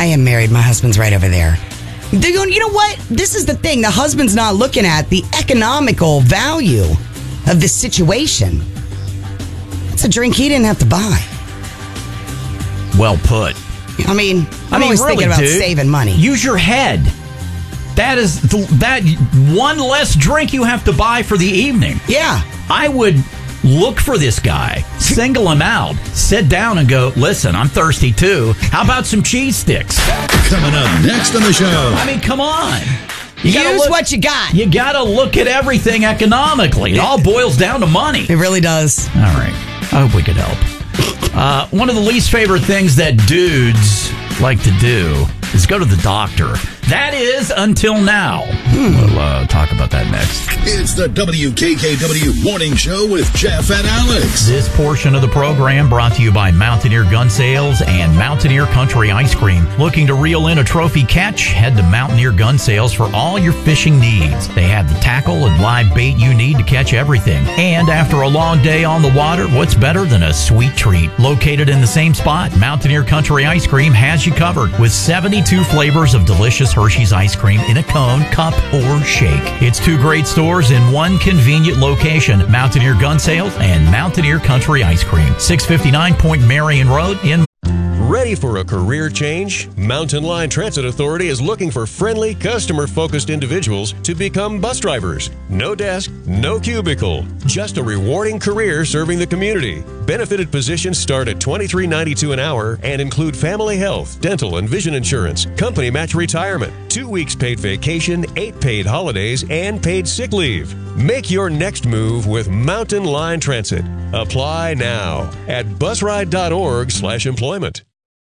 I am married. My husband's right over there. They're going, you know what? This is the thing. The husband's not looking at the economical value of this situation. It's a drink he didn't have to buy. Well put. I mean, I'm always really, thinking about dude, saving money. Use your head. That is that one less drink you have to buy for the evening. Yeah. I would look for this guy, single him out, sit down and go, listen, I'm thirsty too. How about some cheese sticks? Coming up next on the show. I mean, come on. Use what you got. You got to look at everything economically. It all boils down to money. It really does. All right. I hope we could help. One of the least favorite things that dudes like to do is go to the doctor. That is until now. We'll talk about that next. It's the WKKW Morning Show with Jeff and Alex. This portion of the program brought to you by Mountaineer Gun Sales and Mountaineer Country Ice Cream. Looking to reel in a trophy catch? Head to Mountaineer Gun Sales for all your fishing needs. They have the tackle and live bait you need to catch everything. And after a long day on the water, what's better than a sweet treat? Located in the same spot, Mountaineer Country Ice Cream has you covered with 72 flavors of delicious Hershey's ice cream in a cone, cup, or shake. It's two great stores in one convenient location, Mountaineer Gun Sales and Mountaineer Country Ice Cream, 659 Point Marion Road in... Ready for a career change? Mountain Line Transit Authority is looking for friendly, customer-focused individuals to become bus drivers. No desk, no cubicle, just a rewarding career serving the community. Benefited positions start at $23.92 an hour and include family health, dental, and vision insurance, company match retirement, 2 weeks paid vacation, 8 paid holidays, and paid sick leave. Make your next move with Mountain Line Transit. Apply now at busride.org/employment.